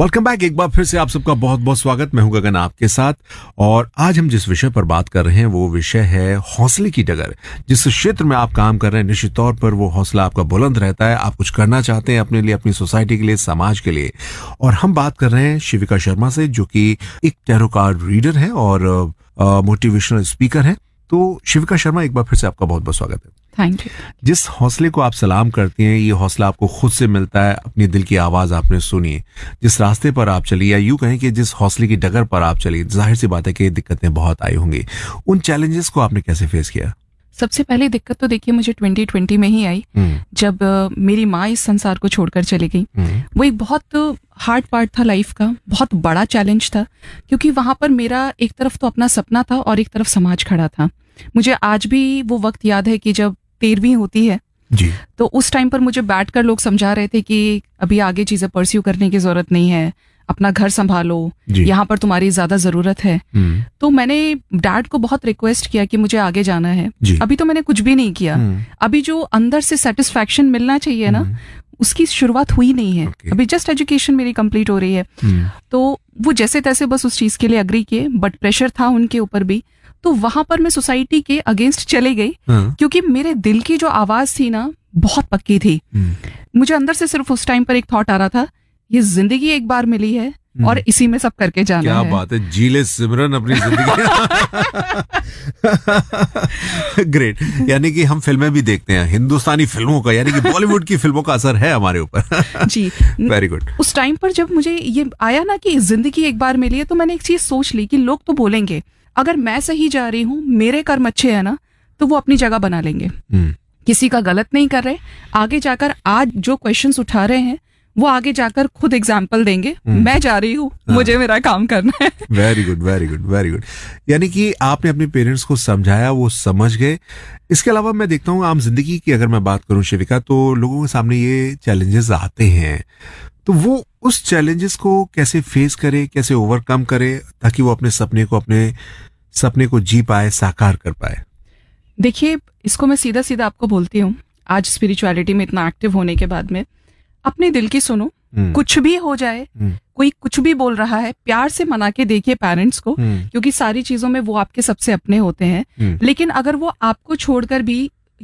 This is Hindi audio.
Welcome back. एक बार फिर से आप सबका बहुत बहुत स्वागत। मैं हूं गगन आपके साथ, और आज हम जिस विषय पर बात कर रहे हैं वो विषय है हौसले की डगर। जिस क्षेत्र में आप काम कर रहे हैं निश्चित तौर पर वो हौसला आपका बुलंद रहता है, आप कुछ करना चाहते हैं अपने लिए, अपनी सोसाइटी के लिए, समाज के लिए। और हम बात कर रहे हैं शिविका शर्मा से, जो कि एक टैरो कार्ड रीडर है और मोटिवेशनल स्पीकर है। तो शिविका शर्मा, एक बार फिर से आपका बहुत बहुत स्वागत है। Thank you. जिस हौसले को आप सलाम करती हैं, ये हौसला आपको खुद से मिलता है, अपनी दिल की आवाज आपने सुनी, जिस रास्ते पर आप चली, या यूं कहें कि जिस हौसले की डगर पर आप चली, जाहिर सी बात है कि दिक्कतें बहुत आई होंगी। उन चैलेंजेस को आपने कैसे फेस किया? सबसे पहली दिक्कत तो देखिए मुझे 2020 में ही आई, जब मेरी माँ इस संसार को छोड़कर चली गई। वो एक बहुत हार्ड पार्ट था लाइफ का, बहुत बड़ा चैलेंज था, क्योंकि वहां पर मेरा एक तरफ तो अपना सपना था और एक तरफ समाज खड़ा था। मुझे आज भी वो वक्त याद है कि जब 13वीं होती है जी, तो उस टाइम पर मुझे बैठकर लोग समझा रहे थे कि अभी आगे चीजें परस्यू करने की जरूरत नहीं है, अपना घर संभालो, यहाँ पर तुम्हारी ज्यादा जरूरत है। तो मैंने डैड को बहुत रिक्वेस्ट किया कि मुझे आगे जाना है। अभी तो मैंने कुछ भी नहीं किया, अभी जो अंदर से सेटिस्फैक्शन मिलना चाहिए ना, उसकी शुरुआत हुई नहीं है। अभी जस्ट एजुकेशन मेरी कंप्लीट हो रही है। तो वो जैसे तैसे बस उस चीज के लिए अग्री किए, बट प्रेशर था उनके ऊपर भी। तो वहां पर मैं सोसाइटी के अगेंस्ट चले गई, क्योंकि मेरे दिल की जो आवाज थी ना बहुत पक्की थी। मुझे अंदर से सिर्फ उस टाइम पर एक थॉट आ रहा था, ये जिंदगी एक बार मिली है और इसी में सब करके जाना क्या है। क्या बात है, जीले सिमरन अपनी जिंदगी। ग्रेट। यानी कि हम फिल्में भी देखते हैं, हिंदुस्तानी फिल्मों का, यानी कि बॉलीवुड की फिल्मों का असर है हमारे ऊपर। जी, वेरी गुड। उस टाइम पर जब मुझे ये आया ना कि जिंदगी एक बार मिली है, तो मैंने एक चीज सोच ली कि लोग तो बोलेंगे, अगर मैं सही जा रही हूँ, मेरे कर्म अच्छे है ना, तो वो अपनी जगह बना लेंगे। किसी का गलत नहीं कर रहे। आगे जाकर आज जो क्वेश्चंस उठा रहे हैं वो आगे जाकर खुद एग्जाम्पल देंगे। मैं जा रही हूँ, मुझे मेरा काम करना है। Very good, very good, very good. यानी कि आपने अपने पेरेंट्स को समझाया, वो समझ गए। इसके अलावा मैं देखता हूँ आम जिंदगी की अगर मैं बात करूँ शिविका, तो लोगों के सामने ये चैलेंजेस आते हैं, तो वो उस चैलेंजेस को कैसे फेस करे, कैसे ओवरकम करे, ताकि वो अपने सपने को जी पाए, साकार कर पाए। देखिए, इसको मैं सीधा सीधा आपको बोलती हूँ, आज स्पिरिचुअलिटी में इतना एक्टिव होने के बाद में अपने दिल की सुनो। कुछ भी हो जाए, कोई कुछ भी बोल रहा है, प्यार से मना के देखिए पेरेंट्स को, क्योंकि सारी चीजों में वो आपके सबसे अपने होते हैं। लेकिन अगर वो आपको छोड़कर भी